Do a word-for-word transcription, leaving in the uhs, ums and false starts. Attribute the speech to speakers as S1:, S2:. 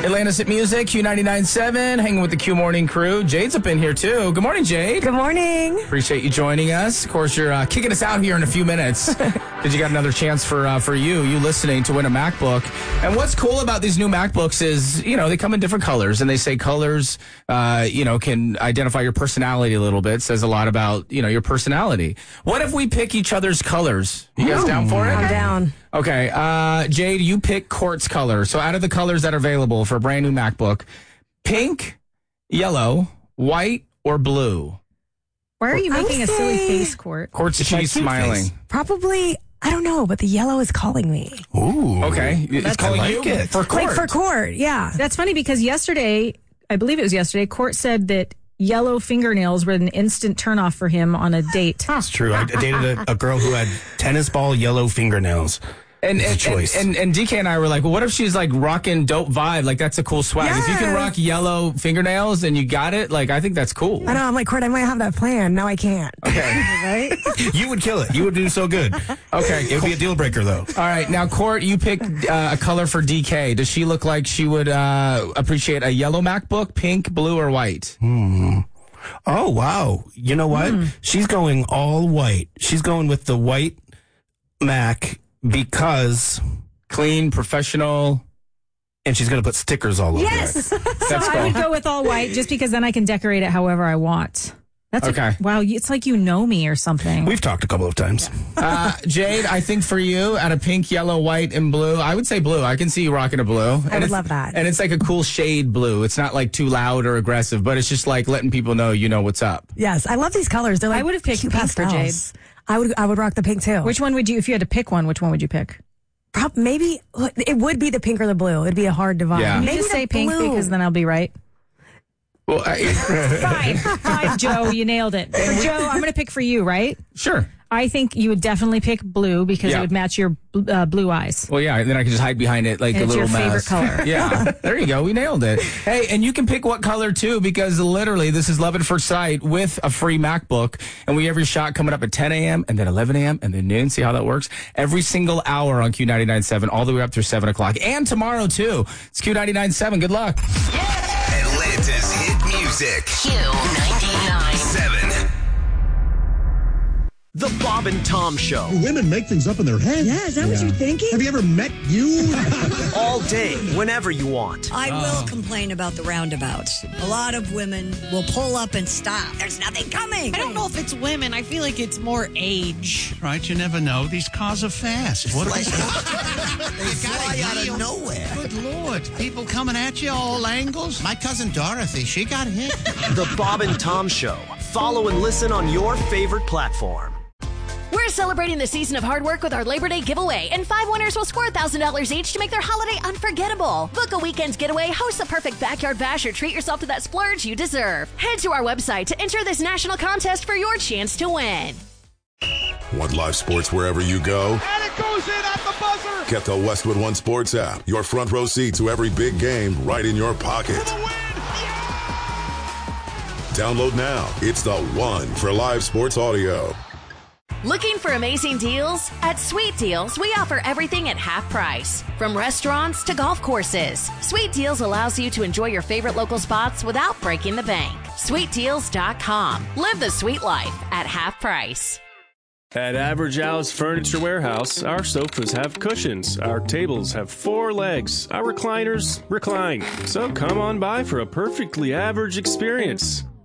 S1: Atlantis at Music, Q ninety-nine point seven, hanging with the Q Morning crew. Jade's up in here, too. Good morning, Jade.
S2: Good morning.
S1: Appreciate you joining us. Of course, you're uh, kicking us out here in a few minutes because you got another chance for uh, for you, you listening, to win a MacBook. And what's cool about these new MacBooks is, you know, they come in different colors, and they say colors, uh, you know, can identify your personality a little bit. Says a lot about, you know, your personality. What if we pick each other's colors? You guys down for it?
S2: I'm down.
S1: Okay, uh, Jade, you pick Court's color. So out of the colors that are available for a brand new MacBook, pink, yellow, white, or blue?
S3: Why are you
S2: I
S3: making a
S2: would
S3: silly
S2: say-
S3: face, Court?
S1: Court's
S4: It's my
S1: she's
S4: cute
S1: smiling.
S4: face.
S2: Probably, I don't know, but the yellow is calling me.
S4: Ooh.
S1: Okay, it's
S3: That's-
S1: calling
S4: I
S1: you
S4: like it.
S1: for Court.
S2: Like for court, yeah.
S3: That's funny because yesterday, I believe it was yesterday, Court said that yellow fingernails were an instant turnoff for him on a date.
S4: It's true. I dated a, a girl who had tennis ball yellow fingernails.
S1: And
S4: It's a
S1: and,
S4: choice.
S1: and, and and D K and I were like, well, what if she's like rocking dope vibe? Like, that's a cool swag. If you can
S2: Yes.
S1: rock yellow fingernails and you got it, like, I think that's cool.
S2: I know, I'm like, Court, I might have that plan. Now I can't.
S1: Okay.
S2: Right?
S4: You would kill it. You would do so good.
S1: Okay.
S4: It would be a deal breaker, though.
S1: All right. Now, Court, you picked uh, a color for D K. Does she look like she would uh, appreciate a yellow MacBook, pink, blue, or white?
S4: Oh, wow. You know what? She's going all white. She's going with the white Mac because,
S1: Clean, professional.
S4: and she's going to put stickers all over
S2: Yes.
S4: it.
S3: So
S1: That's
S3: I
S1: cool.
S3: would go with all white just because then I can decorate it however I want. That's
S1: Okay.
S3: A, wow, it's like you know me or something.
S4: We've talked a couple of times.
S1: Uh, Jade, I think for you, out of pink, yellow, white, and blue, I would say blue. I can see you rocking a blue. And
S2: would
S1: it's-
S2: love that.
S1: And it's like a cool shade blue. It's not like too loud or aggressive, but it's just like letting people know you know what's up.
S2: Yes, I love these colors. They're like
S3: I would have picked
S2: cute
S3: pink for
S2: pastels. I would, I would rock the pink too.
S3: Which one would you, if you had to pick one, which one would you pick?
S2: Prob- maybe it would be the pink or the blue. It'd be a hard divide.
S1: Yeah.
S3: You
S2: Maybe
S3: just
S2: the
S3: say pink
S2: blue.
S3: because then I'll be right.
S1: Well, I,
S3: Fine, fine, Joe, you nailed it. For Joe, I'm going to pick for you, right?
S1: sure.
S3: I think you would definitely pick blue because
S1: Yeah.
S3: it would match your uh, blue eyes.
S1: Well, yeah, and then I can just hide behind it like
S3: And
S1: a
S3: it's
S1: little
S3: your favorite
S1: mess.
S3: color.
S1: Yeah, there you go. We nailed it. Hey, and you can pick what color too, because literally this is love at first sight with a free MacBook, and we have your shot coming up at ten a.m. and then eleven a.m. and then noon. See how that works? Every single hour on Q ninety-nine point seven, all the way up through seven o'clock, and tomorrow too. It's Q ninety-nine point seven. Good luck.
S5: Atlanta's hit music.
S6: Q ninety-nine.
S5: Seven.
S7: The Bob and Tom Show.
S8: Women make things up in their head.
S2: Yeah, is that what you're thinking?
S8: Have you ever met you?
S7: All day, whenever you want.
S9: I will complain about the roundabouts. A lot of women will pull up and stop. There's nothing coming.
S10: I don't know if it's women. I feel like it's more age.
S11: Right, you never know. These cars are fast. What are these?
S8: They fly out of nowhere.
S11: Good Lord. People coming at you all angles. My cousin Dorothy, she got hit.
S7: The Bob and Tom Show. Follow and listen on your favorite platform.
S6: We're celebrating the season of hard work with our Labor Day giveaway, and five winners will score one thousand dollars each to make their holiday unforgettable. Book a weekend's getaway, host the perfect backyard bash, or treat yourself to that splurge you deserve. Head to our website to enter this national contest for your chance to win.
S12: Want live sports wherever you go?
S8: And it goes in at the buzzer.
S12: Get the Westwood One Sports app. Your front row seat to every big game right in your pocket. Download now. It's the one for live sports audio.
S6: Looking for amazing deals? At Sweet Deals, we offer everything at half price. From restaurants to golf courses, Sweet Deals allows you to enjoy your favorite local spots without breaking the bank. sweet deals dot com. Live the sweet life at half price.
S13: At Average House Furniture Warehouse, our sofas have cushions, our tables have four legs, our recliners recline. So come on by for a perfectly average experience.